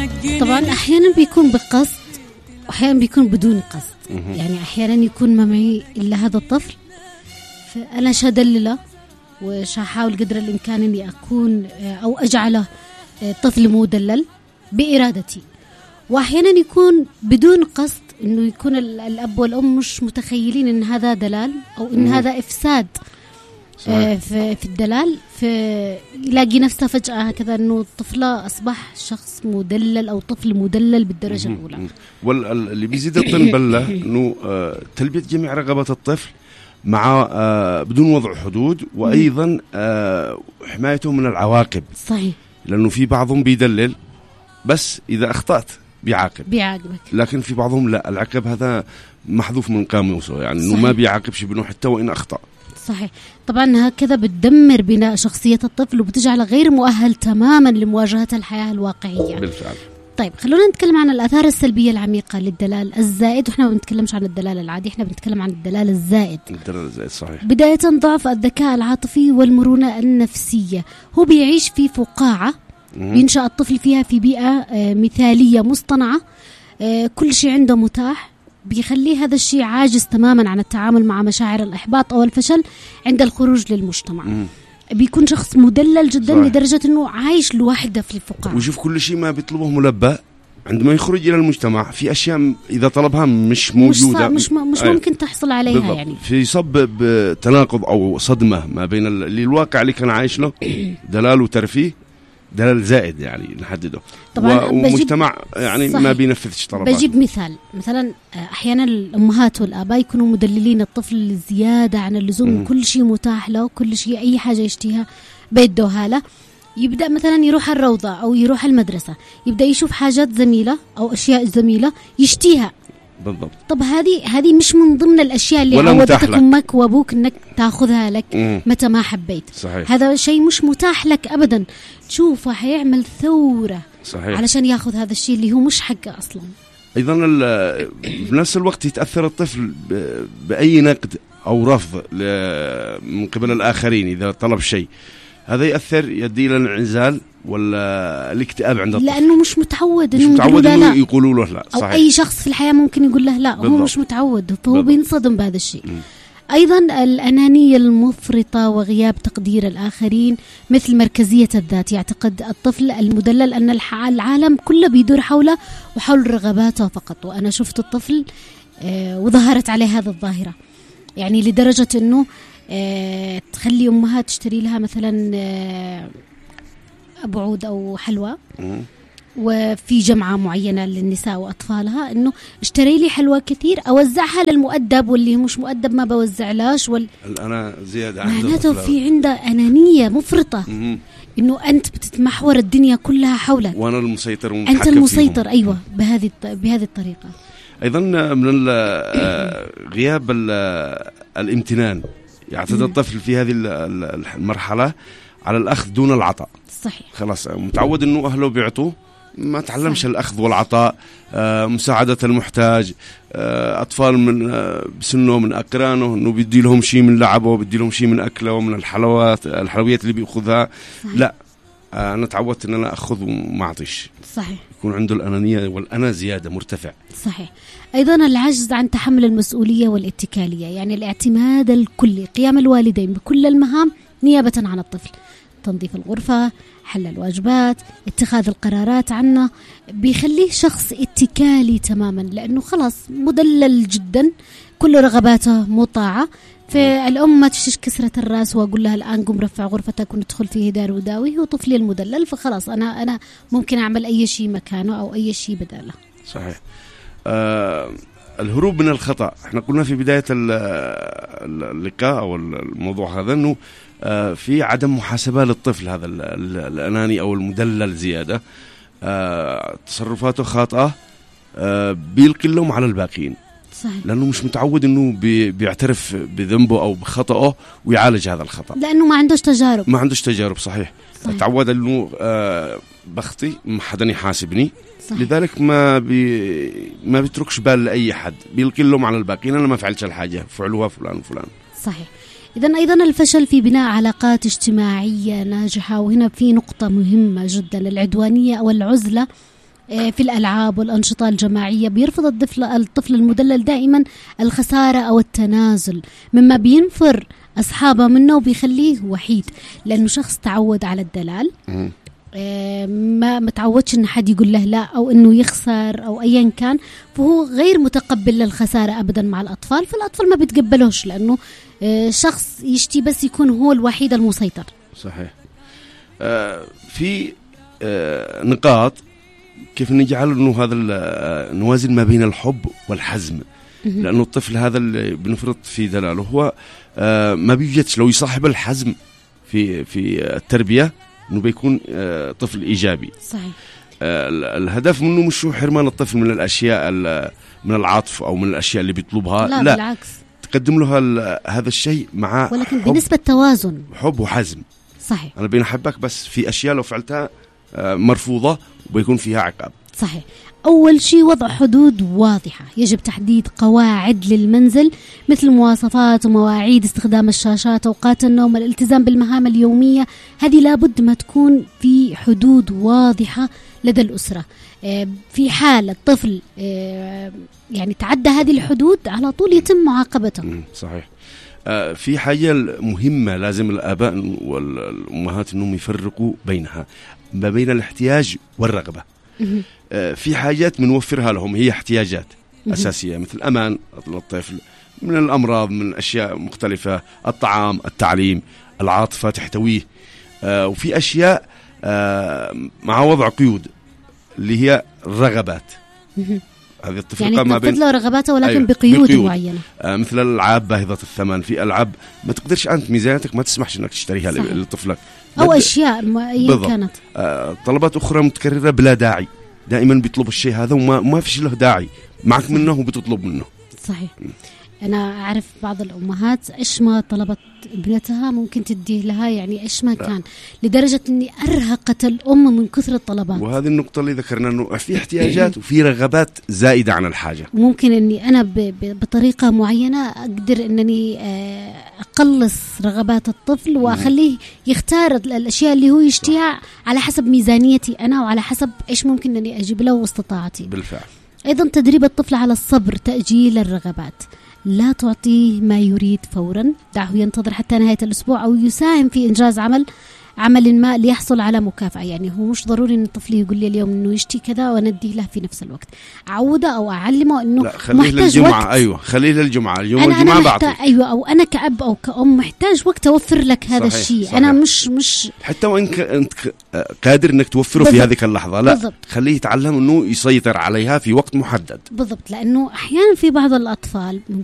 طبعا أحيانا بيكون بقصد وأحيانا بيكون بدون قصد. يعني أحيانا يكون ما معي إلا هذا الطفل، فأنا شادلله وشاحاول قدر الإمكان أني أكون أو أجعله طفل مدلل بإرادتي. وأحيانا يكون بدون قصد، إنه يكون الأب والأم مش متخيلين إن هذا دلال أو إن هذا إفساد في الدلال، فيلاقي نفسه فجأة هكذا إنه الطفلة أصبح شخص مدلل أو طفل مدلل بالدرجة الأولى. واللي بيزيد الطين بلة إنه تلبية جميع رغبات الطفل مع بدون وضع حدود، وأيضا حمايته من العواقب. صحيح. لأنه في بعضهم بيدلل بس إذا أخطأت بيعاقبك، لكن في بعضهم لا، العقاب هذا محذوف من قاموسه، يعني إنه ما بيعاقبش ابنه حتى وإن أخطأ. صحيح. طبعا هكذا بتدمر بناء شخصية الطفل وبتجعله غير مؤهل تماما لمواجهة الحياة الواقعية. بالفعل. طيب خلونا نتكلم عن الآثار السلبية العميقة للدلال الزائد، وإحنا ما بنتكلمش عن الدلال العادي، إحنا بنتكلم عن الدلال الزائد. الدلال الزائد صحيح. بداية ضعف الذكاء العاطفي والمرونة النفسية. هو بيعيش في فقاعة بينشأ الطفل فيها في بيئة مثالية مصطنعة، كل شيء عنده متاح، بيخليه هذا الشيء عاجز تماما عن التعامل مع مشاعر الإحباط أو الفشل عند الخروج للمجتمع. بيكون شخص مدلل جدا صحيح. لدرجة أنه عايش لوحده في الفقاعة، ويشوف كل شيء ما بيطلبه ملبى. عندما يخرج إلى المجتمع في أشياء إذا طلبها مش موجودة، مش ممكن تحصل عليها بالضبط. يعني في سبب تناقض أو صدمة ما بين الواقع اللي كان عايش له دلال وترفيه، دلال زائد يعني نحدده، ومجتمع يعني صحيح. ما بينفذش طلباته. بجيب مثلا أحيانا الأمهات والآباء يكونوا مدللين الطفل زيادة عن اللزوم، كل شيء متاح له، كل شيء أي حاجة يشتيها بيدوها له. يبدأ مثلا يروح الروضة أو يروح المدرسة، يبدأ يشوف حاجات زميلة أو أشياء زميلة يشتيها بالضبط. طب هذه مش من ضمن الأشياء اللي عودتك أمك وأبوك إنك تأخذها لك متى ما حبيت. صحيح. هذا شيء مش متاح لك أبدا. تشوفه حيعمل ثورة صحيح. علشان يأخذ هذا الشيء اللي هو مش حقه أصلا. أيضا بنفس الوقت يتأثر الطفل بأي نقد أو رفض من قبل الآخرين إذا طلب شيء، هذا يأثر يؤدي إلى الانعزال ولا الاكتئاب عند الطفل، لأنه مش متعود إنه يقولوا له لا. أو أي شخص في الحياة ممكن يقول له لا. بالضبط. هو مش متعود، فهو بينصدم بهذا الشيء. أيضا الأنانية المفرطة وغياب تقدير الآخرين، مثل مركزية الذات. يعتقد الطفل المدلل أن العالم كله بيدور حوله وحول رغباته فقط. وأنا شفت الطفل وظهرت عليه هذا الظاهرة، يعني لدرجة أنه تخلي أمها تشتري لها مثلا أبعود أو حلوى، وفي جمعة معينة للنساء وأطفالها، إنه اشتري لي حلوى كثير أوزعها للمؤدب، واللي مش مؤدب ما بوزعلاش. أنا زيادة معناته في عنده أنانية مفرطة، إنه أنت بتتمحور الدنيا كلها حولك، وأنا المسيطر أنت المسيطر فيهم. أيوة، بهذه الطريقة. أيضا من غياب الامتنان. يعتاد الطفل في هذه المرحلة على الأخذ دون العطاء. صحيح. خلاص متعود إنه أهله بيعطوه، ما تعلمش صحيح. الأخذ والعطاء، مساعدة المحتاج. أطفال من بسنه من أقرانه إنه بيدي لهم شيء من لعبه، بيدي لهم شيء من أكله ومن الحلويات اللي بيأخذها. لا، أنا تعودت إن أنا أخذ وما أعطيش. صحيح. يكون عنده الأنانية والأنا زيادة مرتفع. صحيح. أيضا العجز عن تحمل المسؤولية والاتكالية، يعني الاعتماد الكلي، قيام الوالدين بكل المهام نيابة عن الطفل، تنظيف الغرفة، حل الواجبات، اتخاذ القرارات عنه، بيخليه شخص اتكالي تماما، لأنه خلاص مدلل جدا، كل رغباته مطاعة. فالأم ما تشتش كسرة الرأس وأقول لها الآن قم رفع غرفتك وندخل فيه دار وداوي، هو طفلي المدلل، فخلاص أنا ممكن أعمل أي شيء مكانه أو أي شيء بداله. صحيح. الهروب من الخطأ. احنا قلنا في بداية اللقاء أو الموضوع هذا أنه في عدم محاسبة للطفل هذا الأناني أو المدلل زيادة، تصرفاته خاطئة، بيلقي اللوم على الباقيين. صحيح. لأنه مش متعود أنه بيعترف بذنبه أو بخطأه ويعالج هذا الخطأ، لأنه ما عندوش تجارب. صحيح. تعود أنه بخطي ما حدا يحاسبني. صحيح. لذلك ما بيتركش بال لأي حد، بيلقي اللوم على الباقيين، أنا ما فعلتش الحاجة، فعلوها فلان وفلان. صحيح. إذن أيضا الفشل في بناء علاقات اجتماعية ناجحة، وهنا في نقطة مهمة جدا، العدوانية أو العزلة في الألعاب والأنشطة الجماعية. بيرفض الطفل المدلل دائما الخسارة أو التنازل، مما بينفر أصحابه منه وبيخليه وحيد، لأنه شخص تعود على الدلال، ما متعودش إن حد يقول له لا أو إنه يخسر أو أيا كان، فهو غير متقبل للخسارة أبدا مع الأطفال. فالأطفال ما بيتقبلوش لأنه شخص يشتي بس يكون هو الوحيد المسيطر. صحيح. في نقاط كيف نجعل إنه هذا نوازن ما بين الحب والحزم، لأنه الطفل هذا اللي بنفرط في دلاله هو ما بيوجدش لو يصاحب الحزم في التربية إنه بيكون طفل إيجابي. صحيح. الهدف منه مش حرمان الطفل من الأشياء من العاطف أو من الأشياء اللي بيطلبها، لا بالعكس، تقدم له هذا الشيء مع ولكن بنسبة توازن، حب وحزم. صحيح. أنا بنحبك بس في أشياء لو فعلتها مرفوضة وبيكون فيها عقاب. صحيح. أول شيء وضع حدود واضحة، يجب تحديد قواعد للمنزل مثل مواصفات ومواعيد استخدام الشاشات، أوقات النوم، الالتزام بالمهام اليومية. هذه لابد ما تكون في حدود واضحة لدى الأسرة. في حال الطفل يعني تعدى هذه الحدود على طول يتم معاقبته. صحيح. في حاجة مهمة لازم الآباء والأمهات أنهم يفرقوا بينها، ما بين الاحتياج والرغبة. في حاجات بنوفرها لهم هي احتياجات أساسية مثل أمان للطفل من الأمراض، من أشياء مختلفة، الطعام، التعليم، العاطفة تحتويه. وفي أشياء مع وضع قيود اللي هي الرغبات. هذه التفرقة يعني ما بين له رغباته ولكن بقيود معينة. مثل الألعاب باهظة الثمن، في ألعاب ما تقدرش أنت ميزانيتك ما تسمحش أنك تشتريها لطفلك، أو أشياء كانت طلبات أخرى متكررة بلا داعي. دائما بيطلب الشيء هذا وما فيش له داعي، معك منه وبتطلب منه. صحيح. أنا أعرف بعض الأمهات إيش ما طلبت ابنتها ممكن تديه لها، يعني إيش ما كان، لدرجة أني أرهقت الأم من كثر الطلبات. وهذه النقطة اللي ذكرنا أنه في احتياجات وفي رغبات زائدة عن الحاجة. ممكن أني أنا بطريقة معينة أقدر أنني أقلص رغبات الطفل وأخليه يختار الأشياء اللي هو يشتيها على حسب ميزانيتي أنا وعلى حسب إيش ممكن أني أجيب له واستطاعتي. بالفعل. أيضا تدريب الطفل على الصبر، تأجيل الرغبات، لا تعطيه ما يريد فورا، دعه ينتظر حتى نهاية الأسبوع أو يساهم في إنجاز عمل ما ليحصل على مكافأة. يعني هو مش ضروري أن الطفل يقول لي اليوم أنه يشتي كذا ونديه له في نفس الوقت، أعوده أو أعلمه أنه محتاج وقت. أيوة خليه للجمعة، الجمعة بعطي. أيوة، أو أنا كأب أو كأم محتاج وقت أوفر لك هذا الشيء. أنا مش حتى وإن أنت قادر أنك توفره في هذه اللحظة، لا بالضبط. خليه يتعلم أنه يسيطر عليها في وقت محدد. بالضبط، لأنه أحيانا في بعض الأطفال من